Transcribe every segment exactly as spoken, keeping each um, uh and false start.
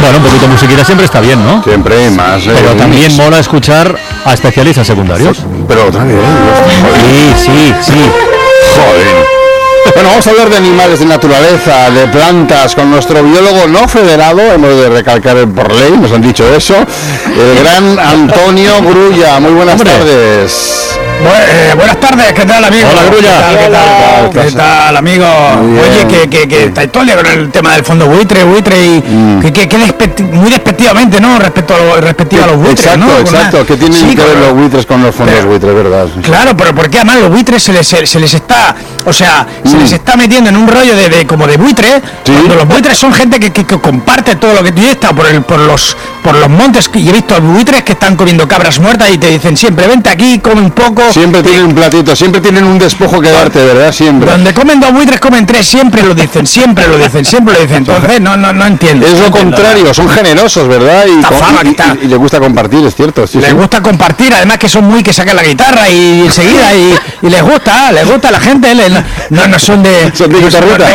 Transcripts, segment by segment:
Bueno, un poquito de musiquita siempre está bien, ¿no? Siempre más. Eh, pero también mix. mola escuchar a especialistas secundarios. Pero otra vez. Sí, sí, sí. Joder. Bueno, vamos a hablar de animales, de naturaleza, de plantas, con nuestro biólogo no federado, hemos de recalcar por ley, nos han dicho eso, el gran Antonio Grulla. Muy buenas Hombre. tardes. Bu eh, buenas tardes, ¿qué tal, amigo? Hola, Grulla. ¿Qué tal, qué tal, ¿Qué tal, ¿Qué tal amigo? Oye, que, que, que estáis todo el día con el tema del fondo buitre, buitre y mm. que, que, que despecti muy despectivamente, ¿no? Respecto a, lo, respecto a los buitres, exacto, ¿no? Exacto, ¿qué tienen sí, que ver los buitres con los fondos pero, buitres, verdad? Claro, pero porque además los buitres se les, se, se les está, o sea, mm. se les está metiendo en un rollo de, de como de buitre, ¿sí? Cuando los buitres son gente que, que, que comparte todo lo que tú estás por el, por los por los montes, y he visto buitres que están comiendo cabras muertas y te dicen siempre, vente aquí, come un poco. Siempre tienen un platito, siempre tienen un despojo que darte, ¿verdad? Siempre. Donde comen dos buitres, comen tres, siempre lo dicen, siempre lo dicen, siempre lo dicen. Entonces, no, no, no entiendo. Es lo contrario, son generosos, ¿verdad? Y, con, fama, y, y, y les gusta compartir, es cierto. Sí, les sí. gusta compartir, además que son muy que sacan la guitarra y enseguida, y, y les gusta, les gusta a la gente, les, no, no son de... Son de guitarrita.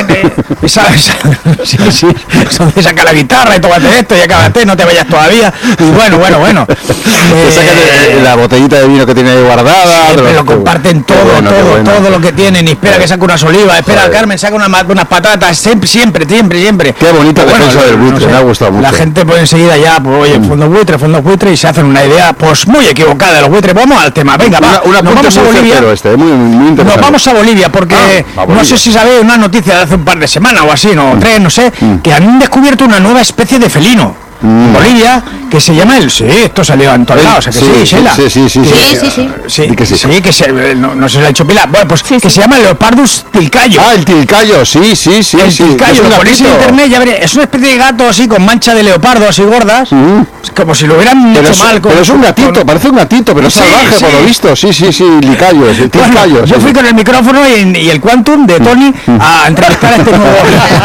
Sí, sí, son de sacar la guitarra y tómate esto y acábate, no te vayas todavía. Y bueno, bueno, bueno. Eh, sacan la botellita de vino que tiene ahí guardada. Siempre lo comparten todo, bueno, todo, bueno. todo lo que tienen. Y espera que saque unas olivas, espera Joder. Carmen, saca una, unas patatas, siempre, siempre, siempre, siempre. Qué bonita pues defensa bueno, del buitre, no sé, me ha gustado mucho. La gente pues enseguida ya, pues oye, mm. fondo buitre, fondo buitre, y se hacen una idea pues muy equivocada de los buitres. Vamos al tema, venga, una, va. Una nos vamos a Bolivia. Este, muy, muy nos vamos a Bolivia porque ah, a Bolivia. No sé si sabéis una noticia de hace un par de semanas o así, no, mm. tres, no sé, mm. que han descubierto una nueva especie de felino. Mm. Bolivia, que se llama el... Sí, esto salió en todos lados, o sea que sí, sí, Sheila. Sí, sí, sí. Sí, sí, sí, sí. Sí, sí, que, sí. sí, que se, no, no se le ha hecho pila. Bueno, pues sí, que sí. se llama el Leopardus tilcayo. Ah, el tilcayo, sí, sí, sí. El sí, tilcayo, lo ponéis en internet, ya veréis. Es una especie de gato así, con mancha de leopardo, así gordas. Mm. Como si lo hubieran pero hecho es, mal. Con, pero es un gatito, con... parece un gatito, pero es sí, salvaje, sí. por lo visto. Sí, sí, sí, tilcayo, el tilcayo. Bueno, sí. Yo fui con el micrófono y, y el Quantum de Tony mm. a entrevistar a este nuevo...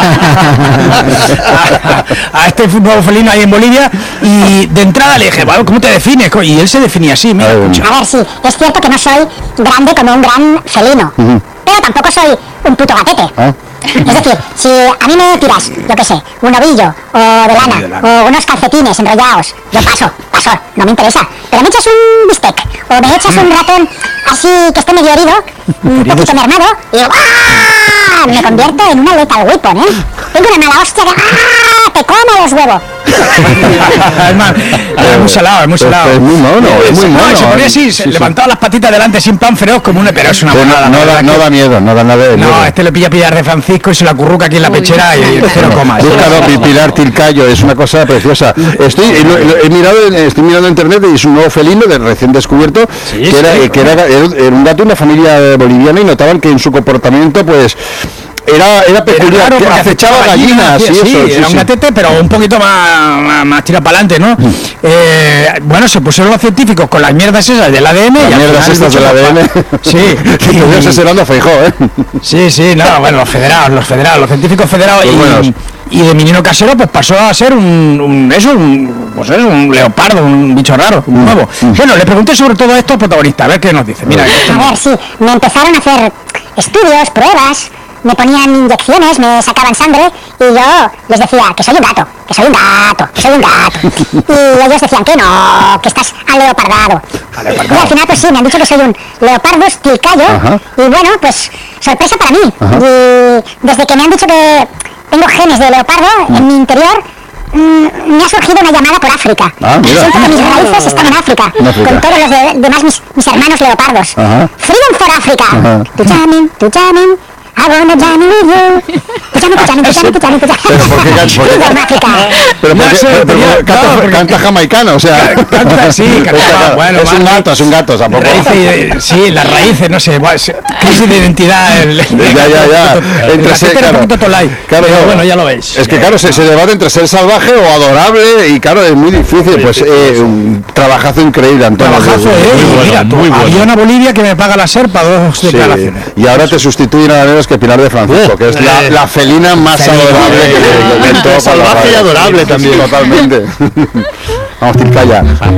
a, a este nuevo felino ahí en Bolivia. Y de entrada le dije, bueno, ¿cómo te defines? Y él se definía así, mira. A ver, sí, es cierto que no soy grande como un gran felino, uh-huh. pero tampoco soy un puto gatete. ¿Ah? Es decir, si a mí me tiras, yo qué sé, un ovillo o de lana, de lana. o unos calcetines enrollados, yo paso, paso, no me interesa. Pero me echas un bistec o me echas mm. un ratón así que esté medio herido, un poquito mermado, y digo, ¡ah! Me convierto en una lethal weapon, ¿eh? Tengo una mala hostia de ¡ah! Te como los huevos. Es muy salado, es muy salado. Es muy mono, es muy mono. No, se ponía así, se sí, levantaba sí. las patitas delante sin pan feroz como una, pero es una monada. No, no, da, no da miedo, no da nada de miedo. No, este le pilla pillar de Francisco y se la curruca aquí en la Uy, pechera y el cero coma. Búscalo, Pilar Tilcayo, es una cosa preciosa. Estoy, he, he mirado, estoy mirando en internet y es un nuevo felino de recién descubierto, sí, que, sí, era, sí, que era, era un gato de una familia boliviana y notaban que en su comportamiento, pues... Era, era peculiar, era raro, acechaba gallinas, gallinas sí, sí, eso, sí, era sí, un gatete, pero un poquito más, más, más tirado para adelante, ¿no? Mm. Eh, bueno, se pusieron los científicos con las mierdas esas del A D N. Las mierdas esas del A D N. Sí. Que Dios asesorando a Feijóo, ¿eh? Sí, sí, no, bueno, los federados, los federados, los científicos federados. Pues y, buenos. y de menino casero, pues pasó a ser un, un eso, un, pues es un leopardo, un bicho raro, un nuevo. Mm. Bueno, le pregunté sobre todo esto al protagonista, a ver qué nos dice. Mira, a ver, sí, me empezaron a hacer estudios, pruebas. Me ponían inyecciones, me sacaban sangre y yo les decía que soy un gato, que soy un gato, que soy un gato. Y ellos decían que no, que estás aleopardado. aleopardado. Y al final pues sí, me han dicho que soy un Leopardus tilcayo. Ajá. Y bueno, pues sorpresa para mí. Ajá. Y desde que me han dicho que tengo genes de leopardo Ajá. en mi interior, mmm, me ha surgido una llamada por África. Ah, siento que mis raíces están en África, en África. Con todos los de, demás mis, mis hermanos leopardos. Ajá. Freedom for Africa. Tu jamming, tu jamming. I wanna jam with you. Puchame, puchame, puchame, puchame, puchame. Pero ¿por qué canta? Pero ¿por qué pero, pero, pero, canta, no, canta jamaicano? O sea, canta, sí, canta, bueno, es un gato, es un gato, tampoco. Raíces, sí, las raíces, no sé, crisis de identidad. El, ya, ya, ya. Entre ser, claro, un poquito tolai, claro, pero bueno, ya lo veis. Es que claro, se, se debate entre ser salvaje o adorable y claro, es muy difícil. Pues eh, un trabajazo increíble, Antonio. Trabajazo, eh. Mira, muy bueno. Había una Bolivia que me paga la SERPA dos declaraciones. Y ahora te sustituyen a la menos que Pilar de Francisco, uh, que es la, la felina más felina, adorable eh, que, que, que, que, que salvaje y adorable también. Sí, totalmente. Vamos, Tilcaya.